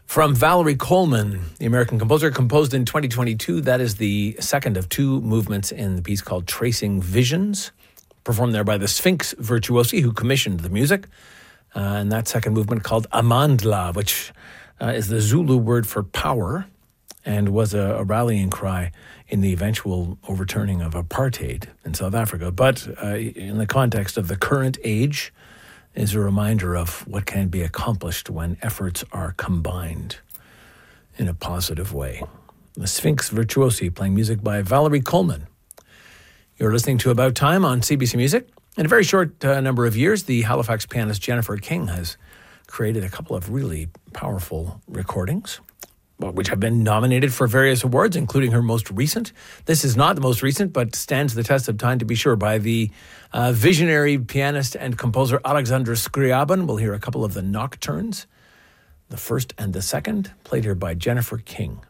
From Valerie Coleman, the American composer, composed in 2022. That is the second of two movements in the piece called Tracing Visions, performed there by the Sphinx Virtuosi, who commissioned the music. And that second movement called Amandla, which is the Zulu word for power, and was a rallying cry in the eventual overturning of apartheid in South Africa. But in the context of the current age, is a reminder of what can be accomplished when efforts are combined in a positive way. The Sphinx Virtuosi, playing music by Valerie Coleman. You're listening to About Time on CBC Music. In a very short number of years, the Halifax pianist Jennifer King has created a couple of really powerful recordings, which have been nominated for various awards, including her most recent. This is not the most recent, but stands the test of time to be sure, by the visionary pianist and composer Alexander Scriabin. We'll hear a couple of the nocturnes, the first and the second, played here by Jennifer King.